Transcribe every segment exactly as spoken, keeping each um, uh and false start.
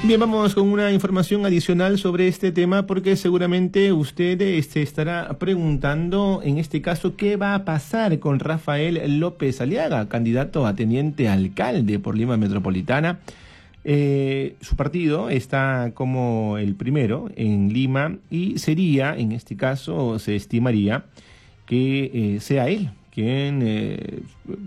Bien, vamos con una información adicional sobre este tema porque seguramente usted se estará preguntando, en este caso, ¿qué va a pasar con Rafael López Aliaga, candidato a teniente alcalde por Lima Metropolitana? Eh, su partido está como el primero en Lima y sería, en este caso, se estimaría que eh, sea él quien eh,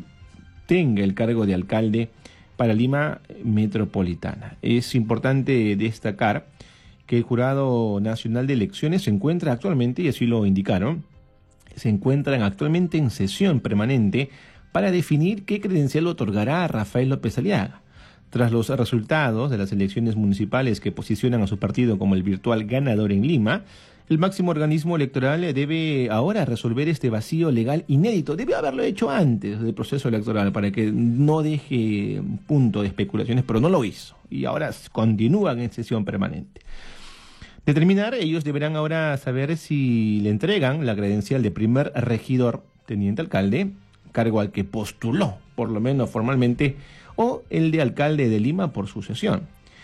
tenga el cargo de alcalde para Lima Metropolitana. Es importante destacar que el Jurado Nacional de Elecciones se encuentra actualmente, y así lo indicaron, se encuentran actualmente en sesión permanente para definir qué credencial otorgará a Rafael López Aliaga. Tras los resultados de las elecciones municipales que posicionan a su partido como el virtual ganador en Lima, el máximo organismo electoral debe ahora resolver este vacío legal inédito. Debió haberlo hecho antes del proceso electoral para que no deje punto de especulaciones, pero no lo hizo. Y ahora continúan en sesión permanente. Determinar, ellos deberán ahora saber si le entregan la credencial de primer regidor, teniente alcalde, cargo al que postuló, por lo menos formalmente, o el de alcalde de Lima por sucesión.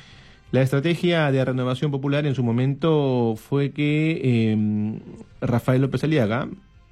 La estrategia de Renovación Popular en su momento fue que eh, Rafael López Aliaga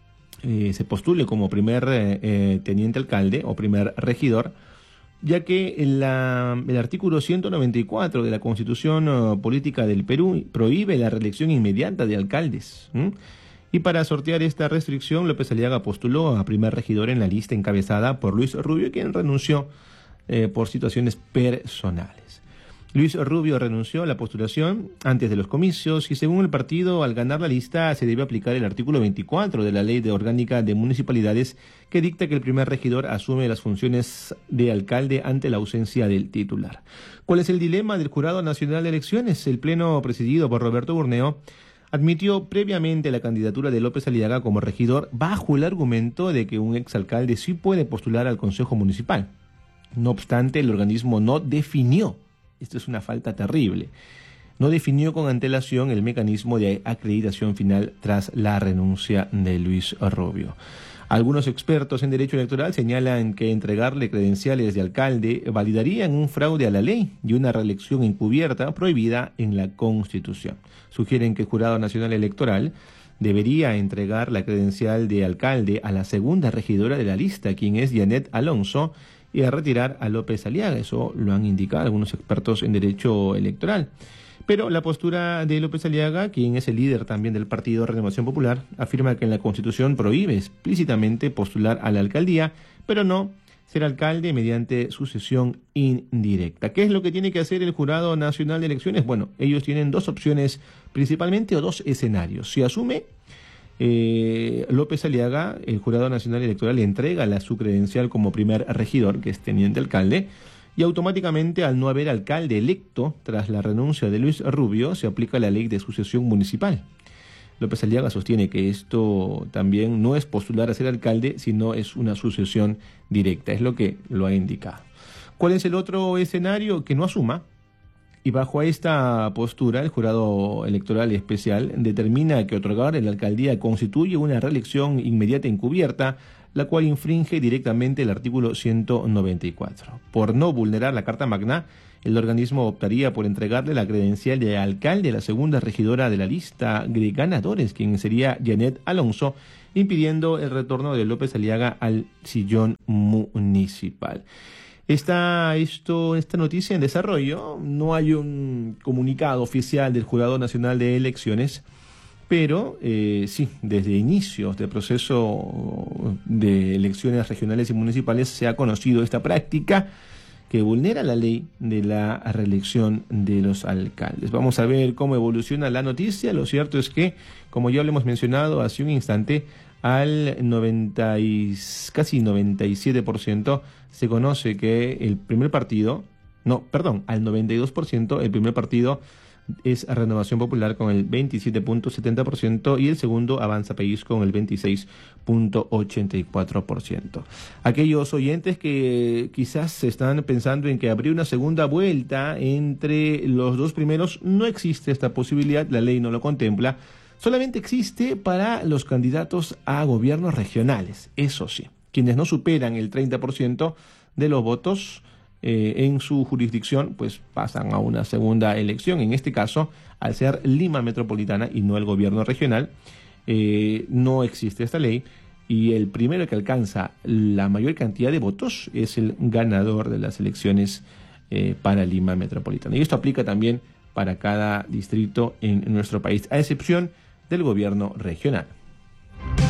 eh, se postule como primer eh, teniente alcalde o primer regidor, ya que la, el artículo ciento noventa y cuatro de la Constitución uh, Política del Perú prohíbe la reelección inmediata de alcaldes. ¿m? Y para sortear esta restricción, López Aliaga postuló a primer regidor en la lista encabezada por Luis Rubio, quien renunció eh, por situaciones personales. Luis Rubio renunció a la postulación antes de los comicios y, según el partido, al ganar la lista se debe aplicar el artículo veinticuatro de la Ley de Orgánica de Municipalidades, que dicta que el primer regidor asume las funciones de alcalde ante la ausencia del titular. ¿Cuál es el dilema del Jurado Nacional de Elecciones? El pleno, presidido por Roberto Burneo, admitió previamente la candidatura de López Aliaga como regidor bajo el argumento de que un exalcalde sí puede postular al Consejo Municipal. No obstante, el organismo no definió. Esto es una falta terrible. No definió con antelación el mecanismo de acreditación final tras la renuncia de Luis Rubio. Algunos expertos en derecho electoral señalan que entregarle credenciales de alcalde validarían un fraude a la ley y una reelección encubierta prohibida en la Constitución. Sugieren que el Jurado Nacional Electoral debería entregar la credencial de alcalde a la segunda regidora de la lista, quien es Janet Alonso, y a retirar a López Aliaga. Eso lo han indicado algunos expertos en derecho electoral. Pero la postura de López Aliaga, quien es el líder también del Partido Renovación Popular, afirma que en la Constitución prohíbe explícitamente postular a la alcaldía, pero no ser alcalde mediante sucesión indirecta. ¿Qué es lo que tiene que hacer el Jurado Nacional de Elecciones? Bueno, ellos tienen dos opciones principalmente o dos escenarios. Si asume Eh, López Aliaga, el Jurado Nacional Electoral le entrega la, su credencial como primer regidor, que es teniente alcalde, y automáticamente, al no haber alcalde electo tras la renuncia de Luis Rubio, se aplica la ley de sucesión municipal. López Aliaga sostiene que esto también no es postular a ser alcalde, sino es una sucesión directa, es lo que lo ha indicado. ¿Cuál es el otro escenario? Que no asuma. Y bajo esta postura, el Jurado Electoral Especial determina que otorgar la alcaldía constituye una reelección inmediata encubierta, la cual infringe directamente el artículo ciento noventa y cuatro. Por no vulnerar la Carta Magna, el organismo optaría por entregarle la credencial de alcalde a la segunda regidora de la lista de ganadores, quien sería Janet Alonso, impidiendo el retorno de López Aliaga al sillón municipal. Está esto, esta noticia en desarrollo. No hay un comunicado oficial del Jurado Nacional de Elecciones, pero eh, sí, desde inicios del proceso de elecciones regionales y municipales se ha conocido esta práctica que vulnera la ley de la reelección de los alcaldes. Vamos a ver cómo evoluciona la noticia. Lo cierto es que, como ya lo hemos mencionado hace un instante, al noventa y, casi noventa y siete por ciento se conoce que el primer partido, no, perdón, al noventa y dos por ciento el primer partido es Renovación Popular con el veintisiete punto setenta por ciento y el segundo Avanza País con el veintiséis punto ochenta y cuatro por ciento. Aquellos oyentes que quizás están pensando en que habría una segunda vuelta entre los dos primeros, no existe esta posibilidad, la ley no lo contempla. Solamente existe para los candidatos a gobiernos regionales, eso sí. Quienes no superan el treinta por ciento de los votos eh, en su jurisdicción, pues pasan a una segunda elección. En este caso, al ser Lima Metropolitana y no el gobierno regional, eh, no existe esta ley, y el primero que alcanza la mayor cantidad de votos es el ganador de las elecciones eh, para Lima Metropolitana. Y esto aplica también para cada distrito en nuestro país, a excepción del gobierno regional.